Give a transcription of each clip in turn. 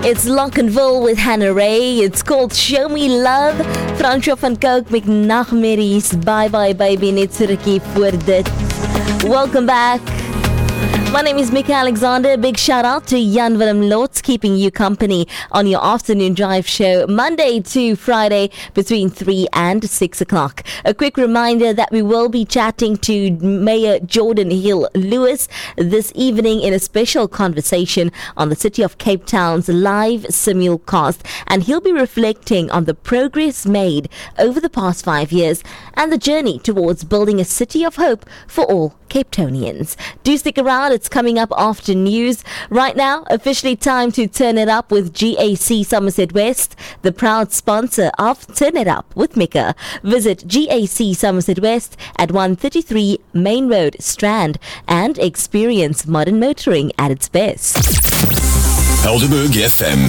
It's Lockenville with Hannah Ray. It's called Show Me Love. Fransjo van Cooke met Nagmerries. Bye bye baby, net so rukkie voor dit. Welcome back. My name is Mika Alexander. Big shout out to Jan Willem Lotz, keeping you company on your afternoon drive show, Monday to Friday between 3 and 6 o'clock. A quick reminder that we will be chatting to Mayor Jordan Hill-Lewis this evening in a special conversation on the City of Cape Town's live simulcast, and he'll be reflecting on the progress made over the past 5 years and the journey towards building a city of hope for all Cape Townians. Do stick around. It's coming up after news. Right now, officially time to turn it up with GAC Somerset West, the proud sponsor of Turn It Up with Mika. Visit GAC Somerset West at 133 Main Road, Strand, and experience modern motoring at its best. Helderberg FM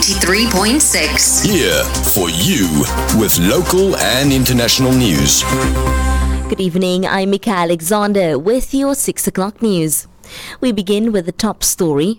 93.6. here for you with local and international news. Good evening, I'm Mika Alexander with your 6 o'clock news. We begin with the top story.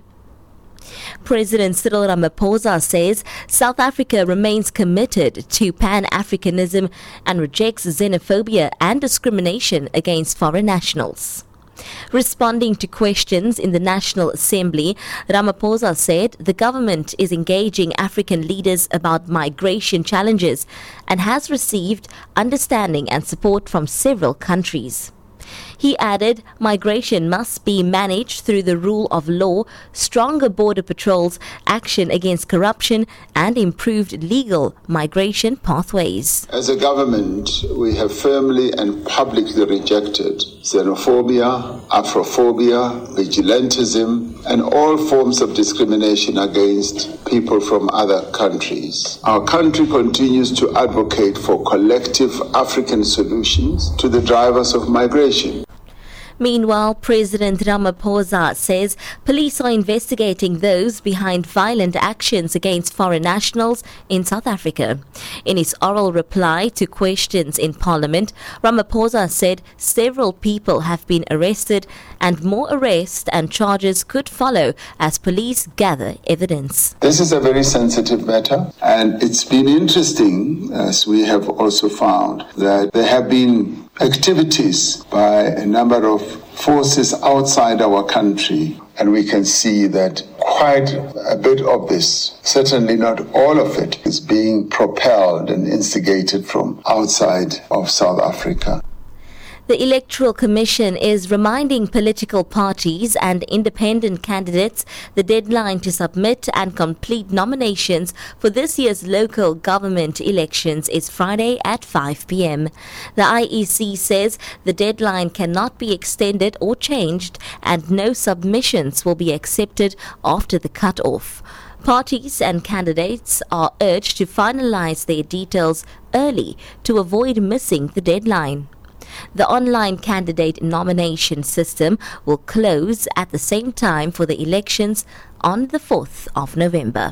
President Cyril Ramaphosa says South Africa remains committed to Pan-Africanism and rejects xenophobia and discrimination against foreign nationals. Responding to questions in the National Assembly, Ramaphosa said the government is engaging African leaders about migration challenges and has received understanding and support from several countries. He added migration must be managed through the rule of law, stronger border patrols, action against corruption, and improved legal migration pathways. As a government, we have firmly and publicly rejected xenophobia, Afrophobia, vigilantism, and all forms of discrimination against people from other countries. Our country continues to advocate for collective African solutions to the drivers of migration. Meanwhile, President Ramaphosa says police are investigating those behind violent actions against foreign nationals in South Africa. In his oral reply to questions in Parliament, Ramaphosa said several people have been arrested and more arrests and charges could follow as police gather evidence. This is a very sensitive matter, and it's been interesting, as we have also found, that there have been activities by a number of forces outside our country, and we can see that quite a bit of this, certainly not all of it, is being propelled and instigated from outside of South Africa. The Electoral Commission is reminding political parties and independent candidates the deadline to submit and complete nominations for this year's local government elections is Friday at 5 p.m. The IEC says the deadline cannot be extended or changed and no submissions will be accepted after the cut-off. Parties and candidates are urged to finalize their details early to avoid missing the deadline. The online candidate nomination system will close at the same time for the elections on the 4th of November.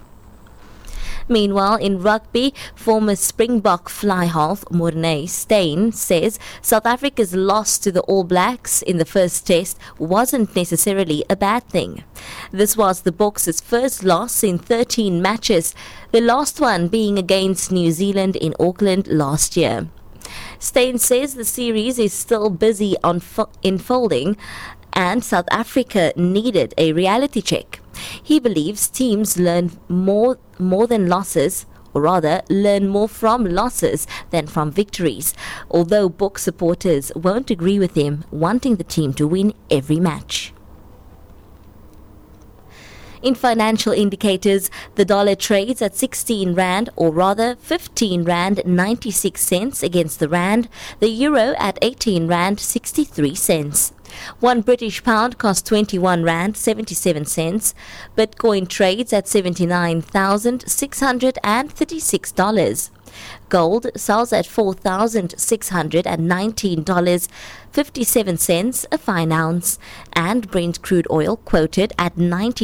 Meanwhile, in rugby, former Springbok fly half Morné Steyn says South Africa's loss to the All Blacks in the first test wasn't necessarily a bad thing. This was the Boks' first loss in 13 matches, the last one being against New Zealand in Auckland last year. Steyn says the series is still busy unfolding and South Africa needed a reality check. He believes teams learn more than losses, or rather learn more from losses than from victories, although Boks supporters won't agree with him wanting the team to win every match. In financial indicators, the dollar trades at 16 Rand, or rather 15 Rand 96 cents against the Rand, the euro at 18 Rand 63 cents. One British pound costs 21 Rand 77 cents. Bitcoin trades at $79,636. Gold sells at $4,619.57 a fine ounce, and Brent crude oil quoted at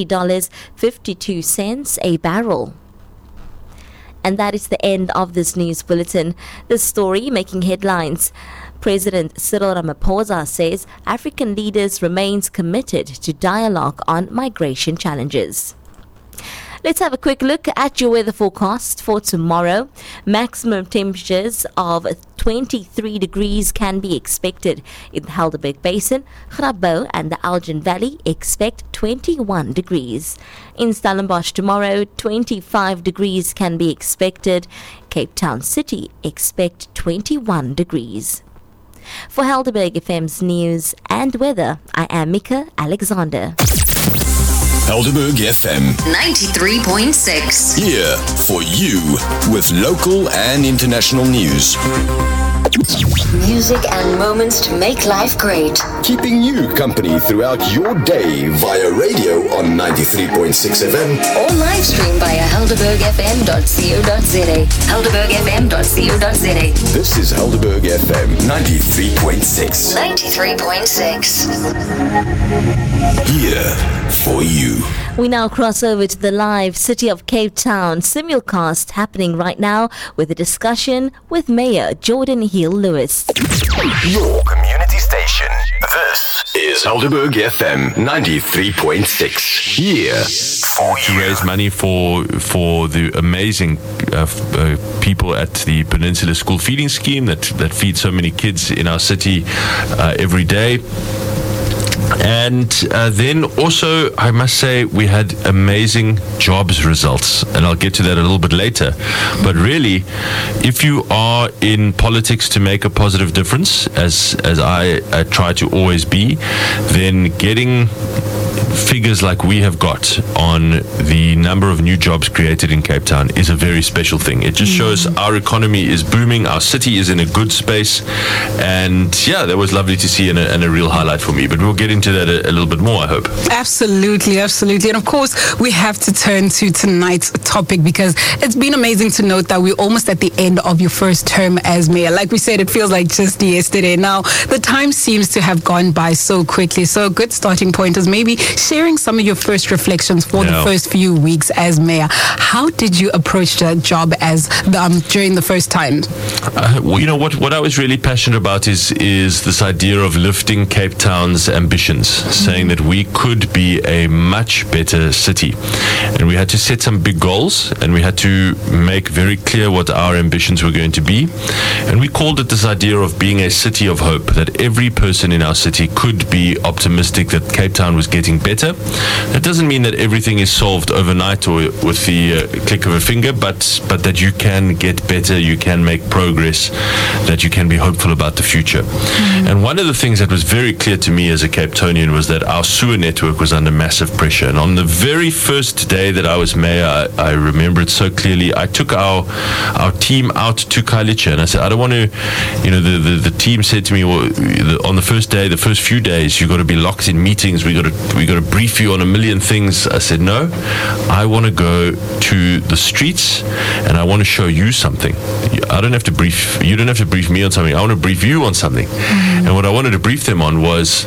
$90.52 a barrel. And that is the end of this news bulletin. The story making headlines. President Cyril Ramaphosa says African leaders remains committed to dialogue on migration challenges. Let's have a quick look at your weather forecast for tomorrow. Maximum temperatures of 23 degrees can be expected in the Helderberg Basin. Grabouw and the Elgin Valley expect 21 degrees. In Stellenbosch tomorrow, 25 degrees can be expected. Cape Town City expect 21 degrees. For Helderberg FM's news and weather, I am Mika Alexander. Helderberg FM 93.6. here for you with local and international news. Music and moments to make life great. Keeping you company throughout your day via radio on 93.6 FM. Or live stream via helderbergfm.co.za. helderbergfm.co.za. This is Helderberg FM 93.6. 93.6. Here for you. We now cross over to the live City of Cape Town simulcast happening right now with a discussion with Mayor Jordan Hill-Lewis. Your community station. This is Helderberg FM 93.6. Here for to raise money for the amazing people at the Peninsula School Feeding Scheme that feed so many kids in our city every day. And then also, I must say, we had amazing jobs results, and I'll get to that a little bit later. But really, if you are in politics to make a positive difference, as I try to always be, then getting figures like we have got on the number of new jobs created in Cape Town is a very special thing. It just shows our economy is booming, our city is in a good space, and yeah, that was lovely to see and a real highlight for me. But we'll get into that a little bit more, I hope. Absolutely. And of course, we have to turn to tonight's topic because it's been amazing to note that we're almost at the end of your first term as mayor. Like we said, it feels like just yesterday. Now, the time seems to have gone by so quickly. So a good starting point is maybe sharing some of your first reflections for the first few weeks as mayor. How did you approach the job as during the first time? Well, you know what I was really passionate about is this idea of lifting Cape Town's ambitions, saying that we could be a much better city, and we had to set some big goals, and we had to make very clear what our ambitions were going to be, and we called it this idea of being a city of hope, that every person in our city could be optimistic that Cape Town was getting better. That doesn't mean that everything is solved overnight or with the click of a finger, but that you can get better, you can make progress, that you can be hopeful about the future. And one of the things that was very clear to me as a Cape Townian was that our sewer network was under massive pressure. And on the very first day that I was mayor, I remember it so clearly, I took our team out to Khayelitsha, and I said, I don't want to, the team said to me, well, on the first day, the first few days, you got to be locked in meetings, we got to brief you on a million things. I said, no, I want to go to the streets and I want to show you something. You don't have to brief me on something. I want to brief you on something. And what I wanted to brief them on was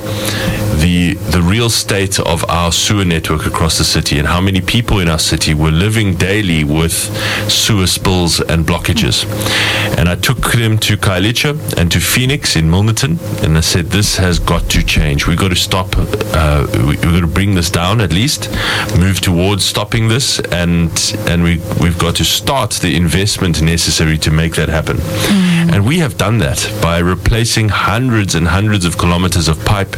the real state of our sewer network across the city and how many people in our city were living daily with sewer spills and blockages. And I took them to Khayelitsha and to Phoenix in Milnerton, and I said, this has got to change. We've got to stop, we've got to bring this down at least, move towards stopping this, and we've got to start the investment necessary to make that happen. And we have done that by replacing hundreds and hundreds of kilometers of pipe,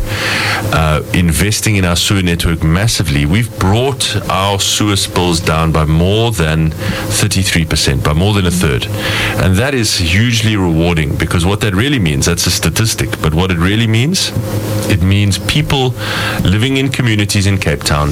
investing in our sewer network massively. We've brought our sewer spills down by more than 33%, by more than a third. And that is hugely rewarding, because what that really means, that's a statistic, but what it really means, it means people living in communities in Cape Town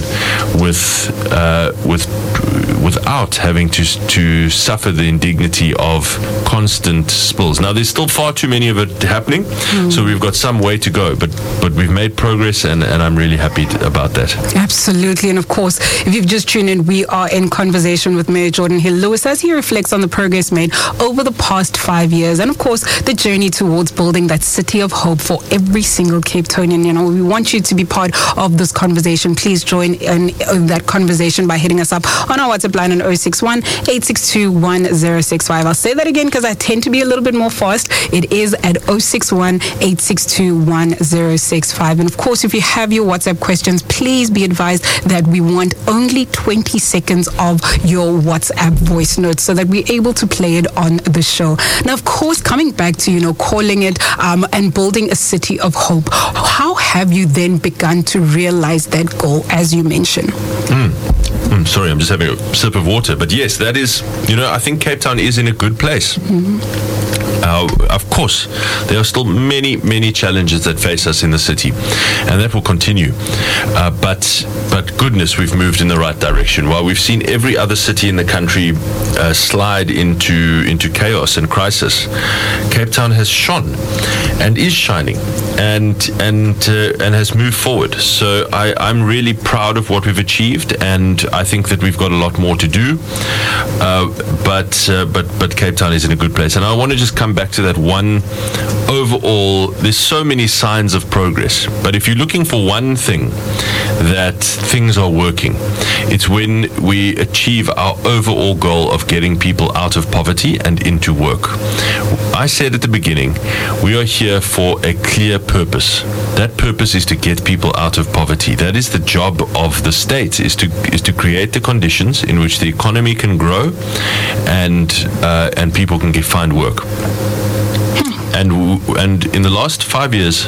without having to suffer the indignity of constant spills. Now, there's still far too many of it happening, so we've got some way to go, but we've made progress, and I'm really happy about that. Absolutely. And of course, if you've just tuned in, we are in conversation with Mayor Jordan Hill-Lewis as he reflects on the progress made over the past 5 years, and of course, the journey towards building that city of hope for every single Cape Townian. We want you to be part of this conversation. Please join in that conversation by hitting us up on our WhatsApp line on 061 862 1065. I'll say that again because I tend to be a little bit more more fast, it is at 061-862-1065. And of course, if you have your WhatsApp questions, please be advised that we want only 20 seconds of your WhatsApp voice notes so that we're able to play it on the show. Now, of course, coming back to, calling it and building a city of hope, how have you then begun to realize that goal, as you mentioned? Sorry, I'm just having a sip of water. But yes, that is, I think Cape Town is in a good place. Of course, there are still many, many challenges that face us in the city, and that will continue. But goodness, we've moved in the right direction. While we've seen every other city in the country slide into chaos and crisis, Cape Town has shone and is shining and has moved forward. So I'm really proud of what we've achieved, and I think that we've got a lot more to do. But Cape Town is in a good place, and I want to just come back to that one. Overall, there's so many signs of progress, but if you're looking for one thing that things are working, it's when we achieve our overall goal of getting people out of poverty and into work. I said at the beginning, we are here for a clear purpose. That purpose is to get people out of poverty. That is the job of the state, is to create the conditions in which the economy can grow and people can find work. And in the last 5 years,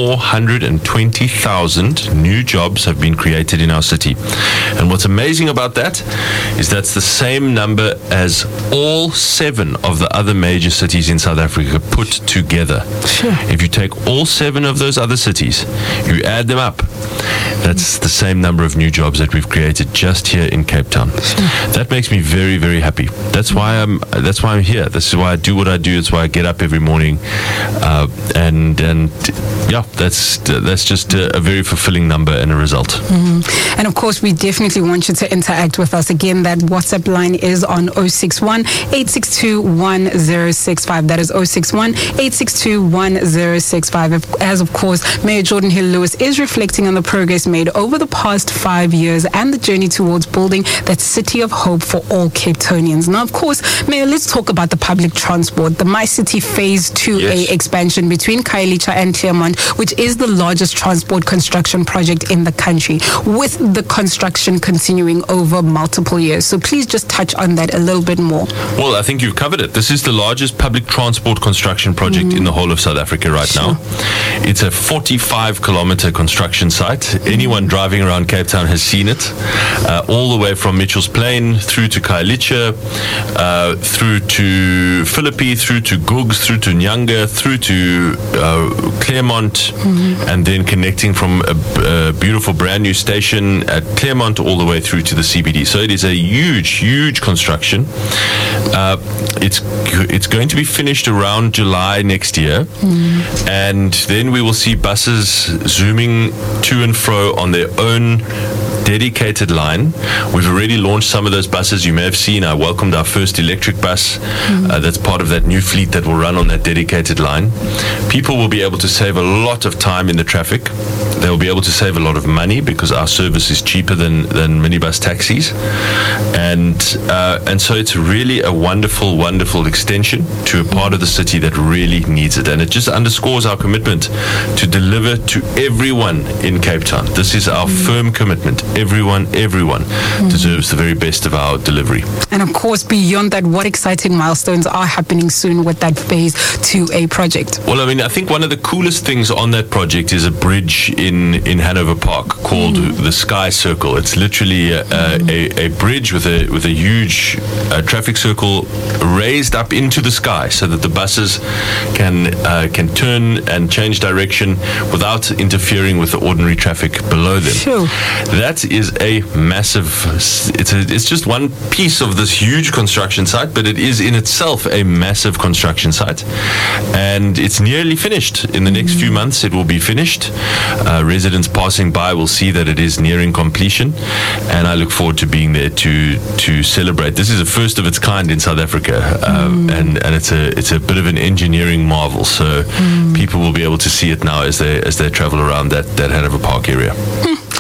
420,000 new jobs have been created in our city. And what's amazing about that is that's the same number as all 7 of the other major cities in South Africa put together. Sure. If you take all 7 of those other cities, you add them up, that's the same number of new jobs that we've created just here in Cape Town. Sure. That makes me very, very happy. That's why I'm here. This is why I do what I do. It's why I get up every morning. That's just a very fulfilling number and a result. And of course, we definitely want you to interact with us. Again, that WhatsApp line is on 061-862-1065. That is 061-862-1065. As of course, Mayor Jordan Hill-Lewis is reflecting on the progress made over the past 5 years and the journey towards building that city of hope for all Cape Townians. Now, of course, Mayor, let's talk about the public transport. The My City Phase 2A expansion between Khayelitsha and Claremont, which is the largest transport construction project in the country, with the construction continuing over multiple years. So please just touch on that a little bit more. Well, I think you've covered it. This is the largest public transport construction project in the whole of South Africa right now. It's a 45-kilometer construction site. Anyone driving around Cape Town has seen it. All the way from Mitchell's Plain through to Khayelitsha, through to Philippi, through to Gugs, through to Nyanga, through to Claremont, and then connecting from a beautiful brand new station at Claremont all the way through to the CBD. So it is a huge construction. It's going to be finished around July next year, and then we will see buses zooming to and fro on their own dedicated line. We've already launched some of those buses. You may have seen I welcomed our first electric bus that's part of that new fleet that will run on that dedicated line. People will be able to save a lot of time in the traffic. They'll be able to save a lot of money because our service is cheaper than minibus taxis, and so it's really a wonderful extension to a part of the city that really needs it, and it just underscores our commitment to deliver to everyone in Cape Town. This is our firm commitment. Everyone deserves the very best of our delivery. And of course, beyond that, what exciting milestones are happening soon with that Phase 2A project? Well, I think one of the coolest things on that project is a bridge in Hanover Park called the Sky Circle. It's literally a bridge with a huge traffic circle raised up into the sky so that the buses can turn and change direction without interfering with the ordinary traffic below them. Sure. That is a massive, it's just one piece of this huge construction site, but it is in itself a massive construction site, and it's nearly finished. In the next few months it will be finished. Residents passing by will see that it is nearing completion, and I look forward to being there to celebrate. This is a first of its kind in South Africa, and it's a bit of an engineering marvel, so people will be able to see it now as they travel around that Hanover Park area.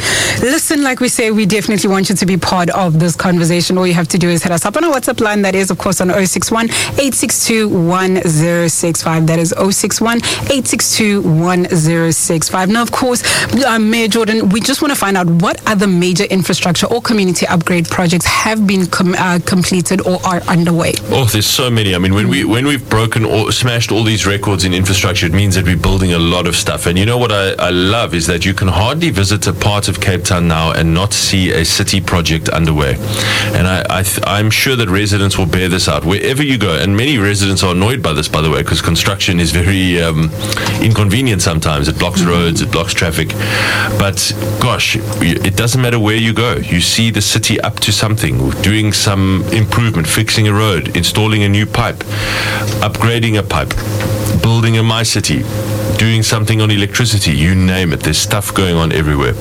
Listen, like we say, we definitely want you to be part of this conversation. All you have to do is hit us up on our WhatsApp line. That is, of course, on 061 862 1065. That is 061 862 1065. Now, of course, Mayor Jordan, we just want to find out what other major infrastructure or community upgrade projects have been completed or are underway. Oh, there's so many. I mean, when we've broken or smashed all these records in infrastructure, it means that we're building a lot of stuff. And you know what I love is that you can hardly visit a part of Cape Town now and not see a city project underway. And I'm sure that residents will bear this out wherever you go. And many residents are annoyed by this, by the way, because construction is very inconvenient sometimes. It blocks roads, it blocks traffic. But gosh, it doesn't matter where you go. You see the city up to something, doing some improvement, fixing a road, installing a new pipe, upgrading a pipe, building a MyCity, doing something on electricity, you name it. There's stuff going on everywhere.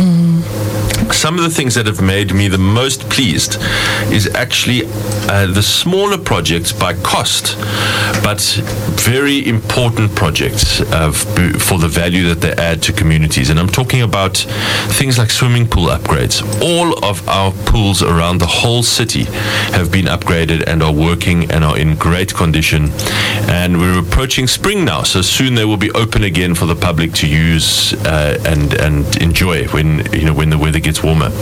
Some of the things that have made me the most pleased is actually the smaller projects by cost, but very important projects for the value that they add to communities. And I'm talking about things like swimming pool upgrades. All of our pools around the whole city have been upgraded and are working and are in great condition. And we're approaching spring now, so soon they will be open again for the public to use and enjoy when the weather gets warmer.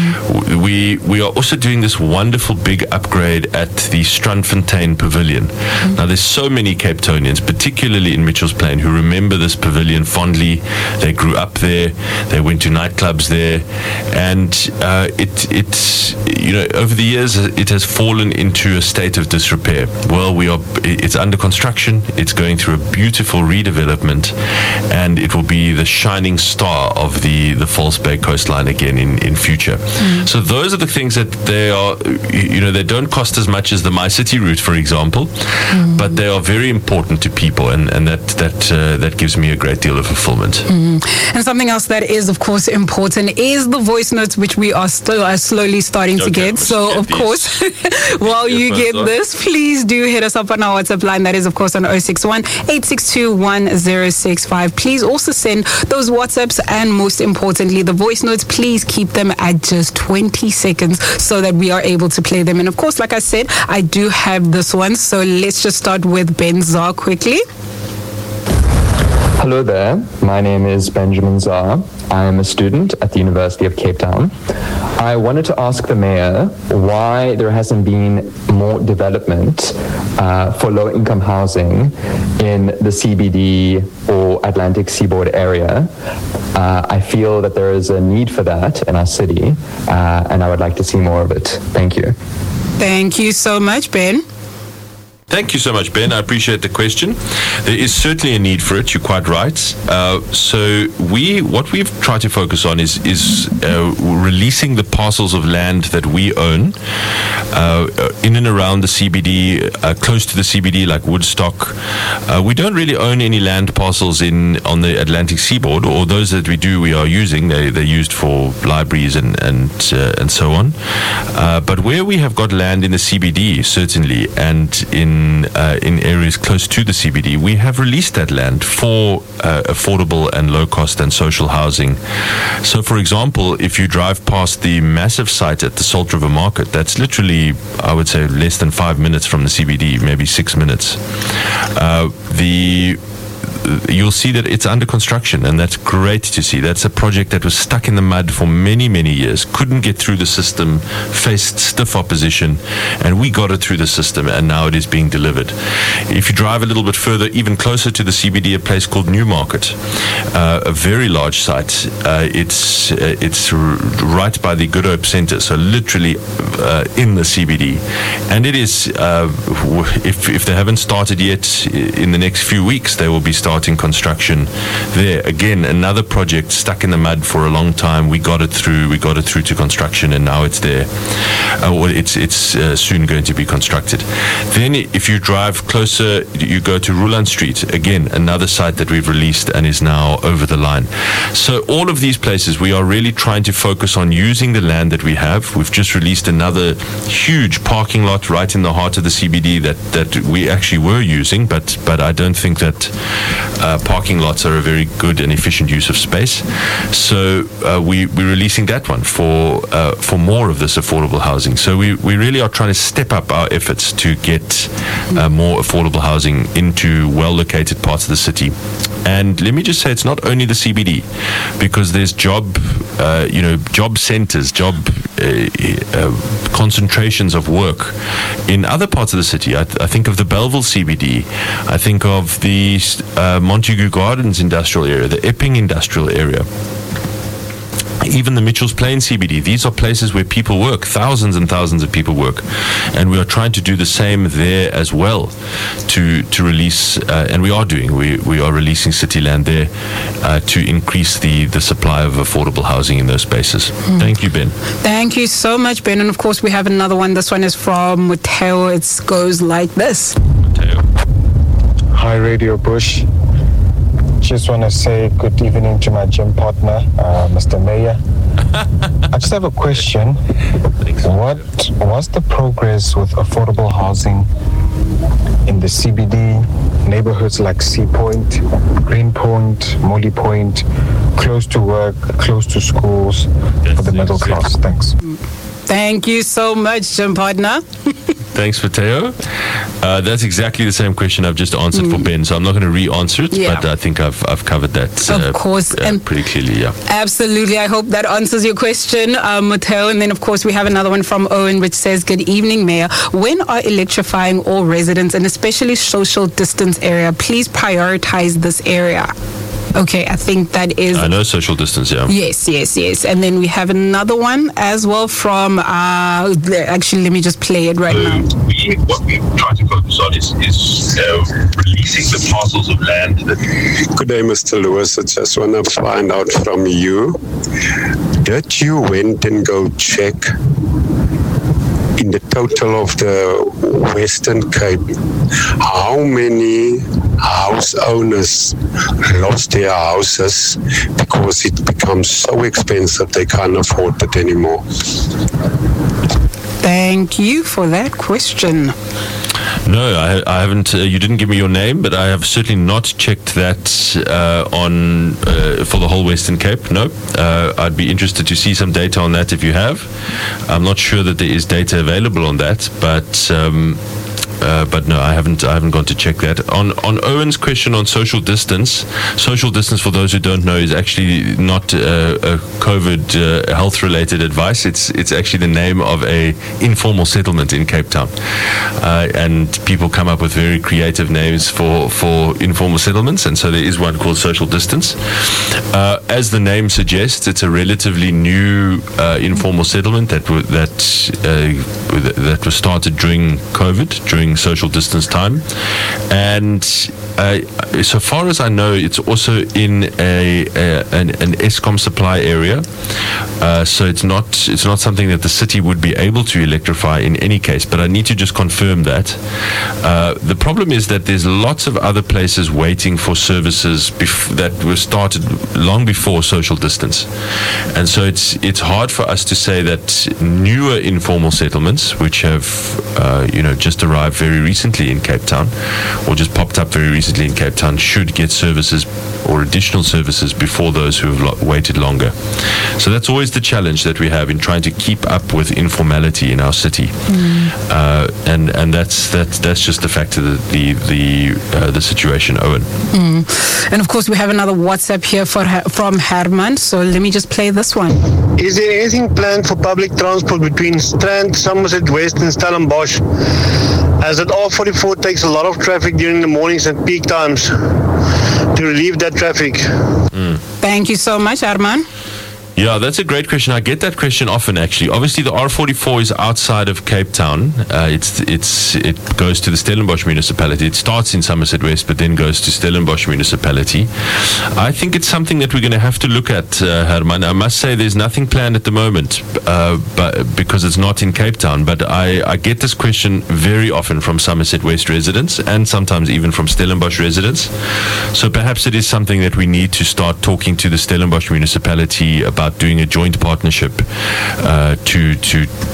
We are also doing this wonderful big upgrade at the Strandfontein Pavilion. Now, there's so many Cape Townians, particularly in Mitchell's Plain, who remember this pavilion fondly. They grew up there. They went to nightclubs there, and it's over the years it has fallen into a state of disrepair. Well, it's under construction. It's going through a beautiful redevelopment, and it will be the shining star of the False Bay coastline again in future. So those are the things that they are, they don't cost as much as the MyCity route, for example, but they are very important to people, and that gives me a great deal of fulfillment. And something else that is, of course, important is the voice notes, which we are still slowly starting to get. So, of course, while you get this, please do hit us up on our WhatsApp line. That is, of course, on 061 862 1065. Please also send those WhatsApps, and most importantly, the voice notes. Please keep them at just 20 seconds so that we are able to play them. And of course, like I said, I do have this one. So let's just start with Ben Zar quickly. Hello there, my name is Benjamin Zar. I am a student at the University of Cape Town. I wanted to ask the mayor why there hasn't been more development for low-income housing in the CBD or Atlantic Seaboard area. I feel that there is a need for that in our city, and I would like to see more of it. Thank you. Thank you so much, Ben. Thank you so much, Ben. I appreciate the question. There is certainly a need for it. You're quite right. So what we've tried to focus on is releasing the parcels of land that we own in and around the CBD, close to the CBD, like Woodstock. We don't really own any land parcels on the Atlantic Seaboard, or those that we do, we are using. They're used for libraries and so on. But where we have got land in the CBD, certainly, and in areas close to the CBD, we have released that land for affordable and low cost and social housing. So, for example, if you drive past the massive site at the Salt River Market, that's literally, I would say, less than 5 minutes from the CBD, maybe 6 minutes. You'll see that it's under construction, and that's great to see. That's a project that was stuck in the mud for many, many years, couldn't get through the system, faced stiff opposition, and we got it through the system, and now it is being delivered. If you drive a little bit further, even closer to the CBD, a place called Newmarket, a very large site. It's right by the Good Hope Centre, so literally in the CBD. And it is, if they haven't started yet, in the next few weeks, they will be starting construction there. Again, another project stuck in the mud for a long time. We got it through to construction, and now it's there. It's soon going to be constructed. Then if you drive closer, you go to Ruland Street. Again, another site that we've released and is now over the line. So all of these places, we are really trying to focus on using the land that we have. We've just released another huge parking lot right in the heart of the CBD that we actually were using, but I don't think that parking lots are a very good and efficient use of space. So we're releasing that one for more of this affordable housing. So we really are trying to step up our efforts to get more affordable housing into well-located parts of the city. And let me just say, it's not only the CBD, because there's job centers, concentrations of work in other parts of the city. I think of the Belleville CBD. I think of the Montague Gardens industrial area, the Epping industrial area. Even the Mitchell's Plain CBD. These are places where people work. Thousands and thousands of people work. And we are trying to do the same there as well to release, and we are doing. We are releasing city land there to increase the supply of affordable housing in those spaces. Thank you, Ben. Thank you so much, Ben. And of course, we have another one. This one is from Mateo. It goes like this. Mateo. Hi, Radio Bush. Just want to say good evening to my gym partner, Mr. Mayor. I just have a question. What's the progress with affordable housing in the CBD neighborhoods like Sea Point, Greenpoint, Molly Point, close to work, close to schools for the middle class? Thanks. Thank you so much, gym partner. Thanks, Mateo. That's exactly the same question I've just answered for Ben, so I'm not going to re-answer it, but I think I've covered that of course, and pretty clearly, yeah. Absolutely. I hope that answers your question, Mateo. And then, of course, we have another one from Owen, which says, good evening, Mayor. When are electrifying all residents, and especially social distance area? Please prioritize this area. Okay, I think that is... I know social distance, yeah. Yes. And then we have another one as well from... actually, let me just play it right now. What we try to focus on is releasing the parcels of land that... Good day, Mr. Lewis. I just want to find out from you. Did you went and go check in the total of the Western Cape, how many house owners lost their houses because it becomes so expensive they can't afford it anymore? Thank you for that question. No, I haven't. You didn't give me your name, but I have certainly not checked that for the whole Western Cape. No, I'd be interested to see some data on that if you have. I'm not sure that there is data available on that, but no, I haven't gone to check that. On Owen's question on social distance for those who don't know is actually not a COVID health related advice. It's actually the name of a informal settlement in Cape Town, and people come up with very creative names for informal settlements, and so there is one called social distance. As the name suggests, it's a relatively new informal settlement that was started during COVID, during social distance time, and so far as I know, it's also in an Eskom supply area. So it's not something that the city would be able to electrify in any case. But I need to just confirm that. The problem is that there's lots of other places waiting for services that were started long before social distance, and so it's hard for us to say that newer informal settlements, which have just arrived very recently in Cape Town, or just popped up very recently in Cape Town, should get services or additional services before those who have waited longer. So that's always the challenge that we have in trying to keep up with informality in our city, and that's just the fact of the situation, Owen. And of course, we have another WhatsApp here from Herman. So let me just play this one. Is there anything planned for public transport between Strand, Somerset West, and Stellenbosch? As that R44 takes a lot of traffic during the mornings and peak times. To relieve that traffic. Thank you so much, Arman. Yeah, that's a great question. I get that question often, actually. Obviously, the R44 is outside of Cape Town. It goes to the Stellenbosch municipality. It starts in Somerset West, but then goes to Stellenbosch municipality. I think it's something that we're going to have to look at, Herman. I must say there's nothing planned at the moment, but because it's not in Cape Town. But I get this question very often from Somerset West residents, and sometimes even from Stellenbosch residents. So perhaps it is something that we need to start talking to the Stellenbosch municipality about doing a joint partnership to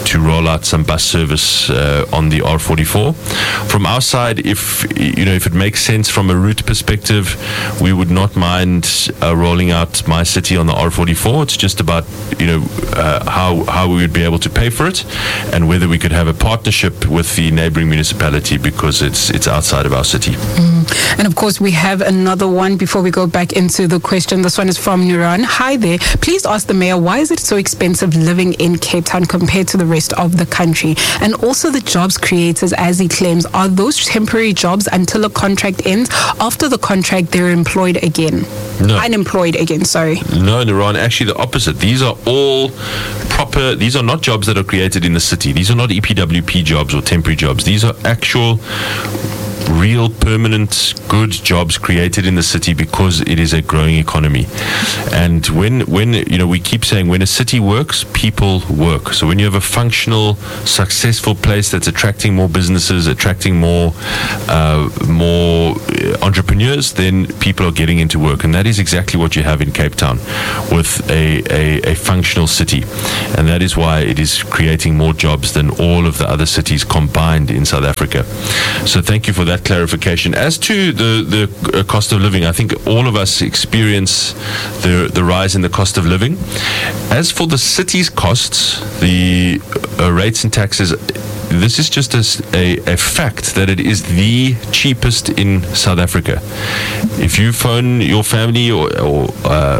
roll out some bus service on the R44. From our side, if it makes sense from a route perspective, we would not mind rolling out My City on the R44. It's just about how we would be able to pay for it, and whether we could have a partnership with the neighboring municipality, because it's outside of our city. And of course, we have another one before we go back into the question. This one is from Nuran. Hi there. Please ask the mayor, why is it so expensive living in Cape Town compared to the rest of the country? And also the jobs creators, as he claims, are those temporary jobs until a contract ends? After the contract, they're employed again. No. Unemployed again, sorry. No, Nuran, actually the opposite. These are all proper, these are not jobs that are created in the city. These are not EPWP jobs or temporary jobs. These are actual real permanent good jobs created in the city, because it is a growing economy. And when we keep saying, when a city works, people work. So when you have a functional, successful place that's attracting more businesses, attracting more entrepreneurs, then people are getting into work. And that is exactly what you have in Cape Town with a functional city. And that is why it is creating more jobs than all of the other cities combined in South Africa. So thank you for that clarification. As to the cost of living, I think all of us experience the rise in the cost of living. As for the city's costs, the rates and taxes, this is just a fact that it is the cheapest in South Africa. If you phone your family or